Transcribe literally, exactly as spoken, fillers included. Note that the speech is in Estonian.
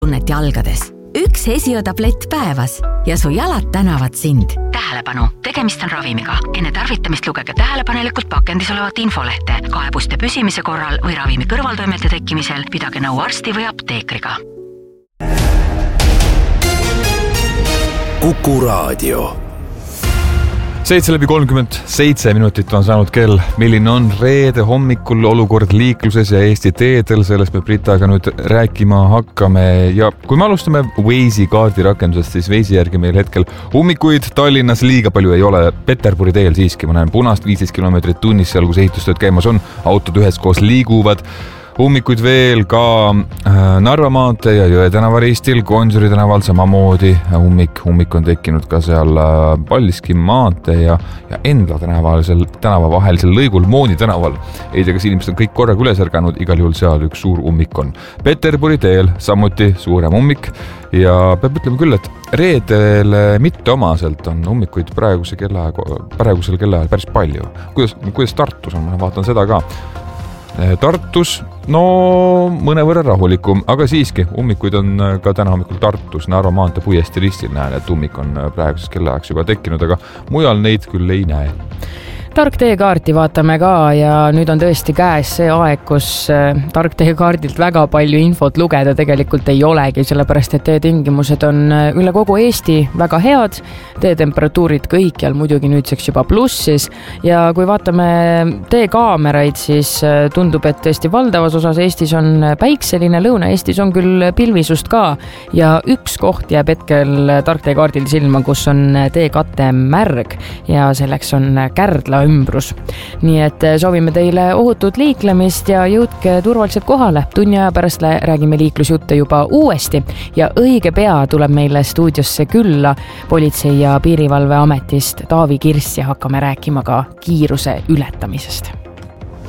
tunnet jalgades. Üks Hesio-tablett päevas ja su jalad tänavad sind. Tähelepanu, tegemist on ravimiga. Enne tarvitamist lugege tähelepanelikult pakendis olevat infolehte. Kaebuste püsimise korral või ravimi kõrvaltoimete tekkimisel pidage nõu arsti või apteekriga. Kuku Raadio. seitse läbi kolmkümmend seitse minutit on saanud kell. Milline on reede hommikul olukord liikluses ja Eesti teedel, sellest me Britaga nüüd rääkima hakkame. Ja kui me alustame Waze'i kaardirakendusest, siis Waze'i järgi meil hetkel ummikuid Tallinnas liiga palju ei ole. Peterburi teel siiski, ma näen punast viisteist kilomeetrit tunnis, seal kus ehitustööd käimas on, autod üheskoos liiguvad. Ummikuid veel ka Narva maantee ja Jõe tänava ristil, Gonsiori tänaval samamoodi ummik. Ummik on tekkinud ka seal Paldiski maantee ja, ja Endla tänavalisel tänava vahelisel lõigul Mooni tänaval. Ei tea, kas inimesed on kõik korraga üles ärganud, igal juhul seal üks suur ummik on. Peterburi teel samuti suurem ummik ja peab ütlema küll, et reedele mitte omaselt on ummikuid praeguse kella, praegusel kellaajal päris palju. Kuidas, kuidas Tartus on, ma vaatan seda ka. Tartus, no mõnevõrra rahulikum, aga siiski ummikuid on ka täna hommikul Tartus, Narva maantee Puiesti ristil näen, et ummik on praeguses kellaajaks juba tekkinud, aga mujal neid küll ei näe. Tark teekaarti vaatame ka ja nüüd on tõesti käes see aeg, kus Tark teekaardilt väga palju infot lugeda tegelikult ei olegi, sellepärast et teetingimused on üle kogu Eesti väga head, teetemperatuurid kõikjal muidugi nüüdseks juba plussis ja kui vaatame teekaameraid, siis tundub, et tõesti valdavas osas Eestis on päikseline, Lõuna-Eestis on küll pilvisust ka ja üks koht jääb hetkel Tark teekaardil silma, kus on teekate märg ja selleks on Kärdla ümbrus. Nii et soovime teile ohutut liiklemist ja jõudke turvaliselt kohale. Tunni aja pärast räägime liiklusjutte juba uuesti ja õige pea tuleb meile stuudiosse külla Politsei- ja Piirivalveametist Taavi Kirss ja hakkame rääkima ka kiiruse ületamisest.